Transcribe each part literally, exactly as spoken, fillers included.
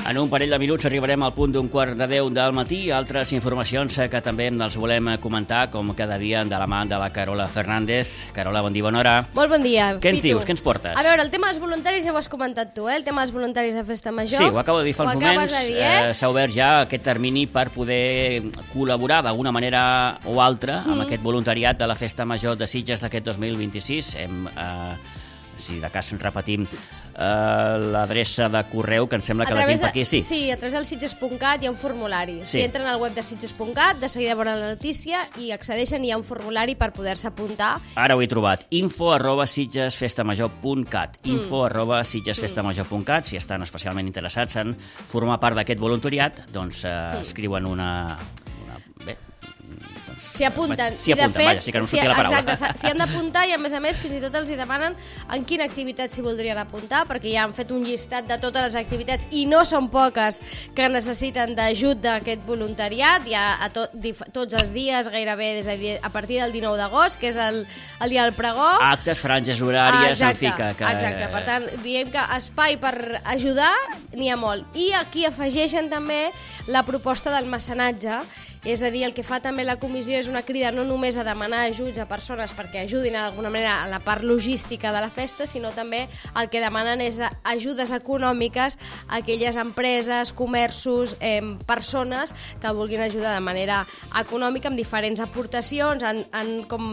En un parell de minuts arribarem al punt d'un quart de deu del matí. Altres informacions que també els volem comentar, com cada dia, de la mà de la Carola Fernández. Carola, bon dia, bona hora. Molt bon dia. Què ens dius? Què ens portes? A veure, el tema dels voluntaris ja ho has comentat tu, eh? El tema dels voluntaris de Festa Major. Sí, ho acabo de dir fa uns moments. Dir, eh? S'ha obert ja aquest termini per poder col·laborar d'alguna manera o altra amb mm. aquest voluntariat de la Festa Major de Sitges d'aquest dos mil vint-i-sis. Hem... Eh, si de cas repetim uh, l'adreça de correu, que em sembla que la tinc per aquí. Sí, sí, a través del sitges punt cat hi ha un formulari. Sí. Si entren al web de sitges punt cat, de seguida veuran la notícia i accedeixen, hi ha un formulari per poder-se apuntar. Ara ho he trobat. info arroba sitgesfestamajor punt cat info mm. arroba sitgesfestamajor punt cat. Si estan especialment interessats en formar part d'aquest voluntariat, doncs uh, mm. escriuen una... una... Bé, s'hi apunten. S'hi apunten, fet, vaja, sí que no sortia la paraula. Exacte, s'hi han d'apuntar i a més a més fins i tot els hi demanen en quina activitat s'hi voldrien apuntar, perquè ja han fet un llistat de totes les activitats i no són poques que necessiten d'ajut d'aquest voluntariat, ja a to, dif, tots els dies, gairebé des de, a partir del dinou d'agost, que és el, el dia del pregó. Actes, franges horàries, exacte, en fi, que, que... Exacte, per tant, diem que espai per ajudar n'hi ha molt. I aquí afegeixen també la proposta del mecenatge, és a dir, el que fa també la comissió és una crida no només a demanar ajuts a persones perquè ajudin d'alguna manera a la part logística de la festa, sinó també el que demanen és ajudes econòmiques a aquelles empreses, comerços, eh, persones que vulguin ajudar de manera econòmica amb diferents aportacions, han, han com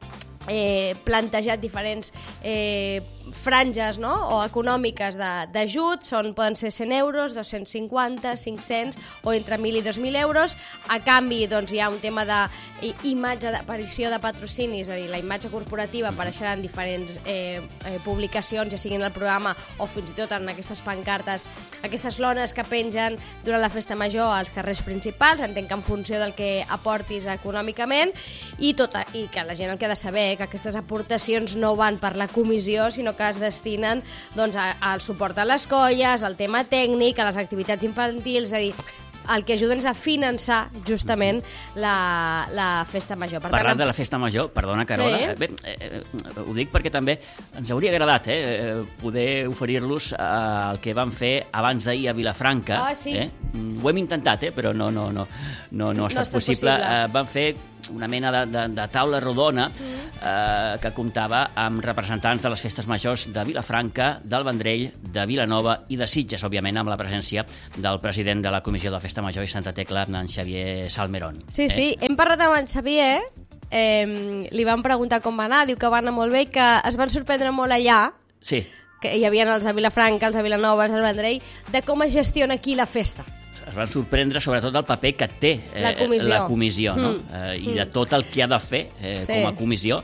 eh, plantejat diferents eh, franges, no?, o econòmiques d'ajut, són, poden ser cent euros, dos-cents cinquanta, cinc-cents o entre mil i dos mil euros. A canvi, doncs, hi ha un tema d'imatge d'aparició de patrocini, és a dir, la imatge corporativa apareixerà en diferents eh, eh, publicacions, ja siguin al programa o fins i tot en aquestes pancartes, aquestes lones que pengen durant la Festa Major als carrers principals, entenc que en funció del que aportis econòmicament, i, tota, i que la gent el que ha de saber que aquestes aportacions no van per la comissió, sinó que es destinen doncs, al suport a les colles, al tema tècnic, a les activitats infantils, és a dir, el que ajuden és a finançar justament la, la Festa Major. Per Parlant tant, de la Festa Major, perdona, Carola, sí. Bé, eh, ho dic perquè també ens hauria agradat eh, poder oferir-los eh, el que vam fer abans d'ahir a Vilafranca. Oh, sí. eh? Ho hem intentat, eh, però no, no, no, no, no ha estat, no possible. possible. Eh, vam fer una mena de, de, de taula rodona mm. eh, que comptava amb representants de les festes majors de Vilafranca, del Vendrell, de Vilanova i de Sitges, òbviament amb la presència del president de la Comissió de la Festa Major i Santa Tecla, en Xavier Salmerón. Sí, eh? sí, hem parlat amb en Xavier, eh, li vam preguntar com va anar, diu que va anar molt bé i que es van sorprendre molt allà, sí. que hi havia els de Vilafranca, els de Vilanova, els del Vendrell, de com es gestiona aquí la festa. Es van sorprendre sobretot el paper que té eh, la comissió, la comissió no? mm. eh, i de tot el que ha de fer eh, sí. com a comissió,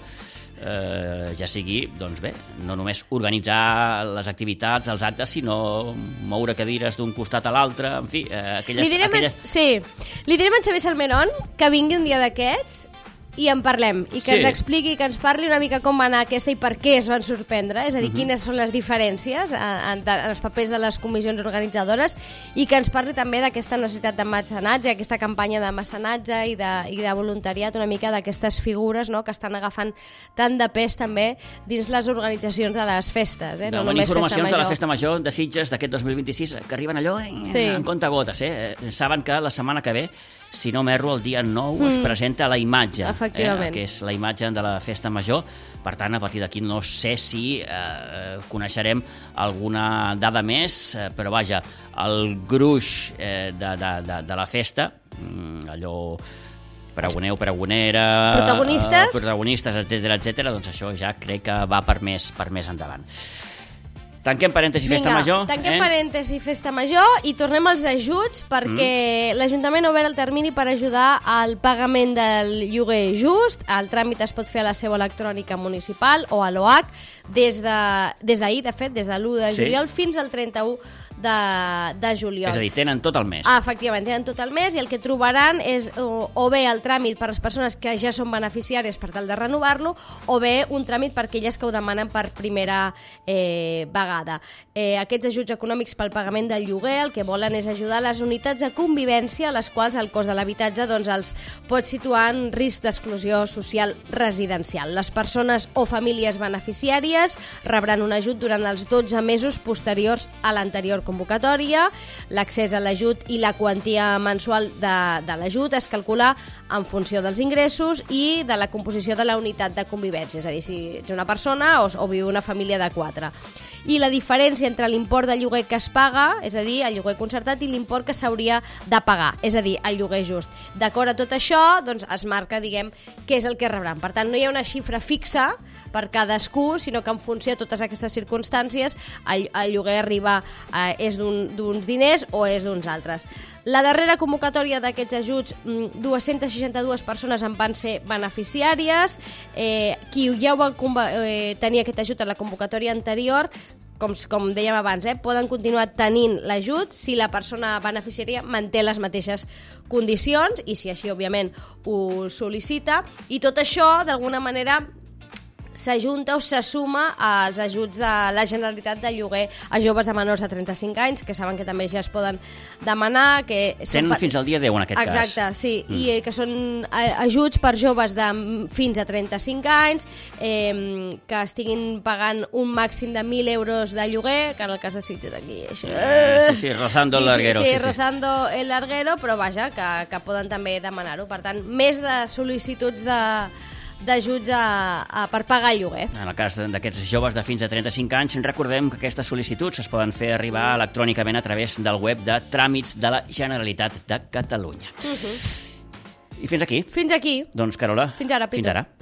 eh, ja sigui, doncs bé, no només organitzar les activitats, els actes, sinó moure cadires d'un costat a l'altre, en fi, eh, aquelles... Li direm, aquelles... Sí, li direm a Xavier Salmerón que vingui un dia d'aquests i en parlem, i que sí. ens expliqui, que ens parli una mica com va anar aquesta i per què es van sorprendre, és a dir, uh-huh. quines són les diferències en, en, en els papers de les comissions organitzadores, i que ens parli també d'aquesta necessitat de mecenatge, aquesta campanya de mecenatge i de, i de voluntariat, una mica d'aquestes figures, no?, que estan agafant tant de pes també dins les organitzacions de les festes. Eh? No només informacions de la Festa Major de Sitges d'aquest dos mil vint-i-sis que arriben allò eh, sí. en comptagotes. Eh? Saben que la setmana que ve, si no m'erro, el dia nou mm. es presenta la imatge, eh, que és la imatge de la Festa Major. Per tant, a partir d'aquí no sé si eh, coneixerem alguna dada més, eh, però vaja, el gruix eh, de, de, de, de la festa, allò pregoneu, pregonera... Protagonistes. Eh, protagonistes, etcètera, etcètera, doncs això ja crec que va per més, per més endavant. Tanquem parèntesi Festa Vinga, Major. Tanquem eh? parèntesi Festa Major i tornem als ajuts perquè mm. l'Ajuntament ha obert el termini per ajudar al pagament del lloguer just. El tràmit es pot fer a la seu electrònica municipal o a l'O H des d'ahir, de, des de fet, des de l'u de juliol sí. fins al trenta-u de, de juliol. És a dir, tenen tot el mes. Ah, efectivament, tenen tot el mes i el que trobaran és o, o bé el tràmit per les persones que ja són beneficiàries per tal de renovar-lo o bé un tràmit per aquelles que ho demanen per primera eh, vegada. Eh, aquests ajuts econòmics pel pagament del lloguer el que volen és ajudar les unitats de convivència a les quals el cost de l'habitatge doncs, els pot situar en risc d'exclusió social residencial. Les persones o famílies beneficiàries rebran un ajut durant els dotze mesos posteriors a l'anterior convocatòria, l'accés a l'ajut i la quantia mensual de, de l'ajut es calcula en funció dels ingressos i de la composició de la unitat de convivència, és a dir, si ets una persona o, o viu una família de quatre. I la diferència entre l'import de lloguer que es paga, és a dir, el lloguer concertat, i l'import que s'hauria de pagar, és a dir, el lloguer just. D'acord a tot això, doncs es marca, diguem, què és el que rebran. Per tant, no hi ha una xifra fixa per cadascú, sinó que en funció de totes aquestes circumstàncies el, el lloguer arriba, eh, és d'uns diners o és d'uns altres. La darrera convocatòria d'aquests ajuts, dues-centes seixanta-dues persones en van ser beneficiàries. Eh, qui ja va eh, tenir aquest ajut a la convocatòria anterior, com, com dèiem abans, eh, poden continuar tenint l'ajut si la persona beneficiària manté les mateixes condicions i si així, òbviament, ho sol·licita. I tot això, d'alguna manera, s'ajunta o se suma als ajuts de la Generalitat de lloguer a joves de menors de trenta-cinc anys, que saben que també ja es poden demanar. Que tenen fins al dia deu, en aquest Exacte, cas. Exacte, sí, mm. i que són ajuts per joves de fins a trenta-cinc anys, eh, que estiguin pagant un màxim de mil euros de lloguer, que en el cas de Sitges aquí... Això, eh, sí, sí, rozando el larguero. Sí, sí, sí, rozando el larguero, però vaja, que, que poden també demanar-ho. Per tant, més de sol·licituds de d'ajuts a, a, per pagar el lloguer. En el cas d'aquests joves de fins a trenta-cinc anys, recordem que aquestes sol·licituds es poden fer arribar electrònicament a través del web de Tràmits de la Generalitat de Catalunya. Uh-huh. I fins aquí. Fins aquí. Doncs, Carola, fins ara, fins ara.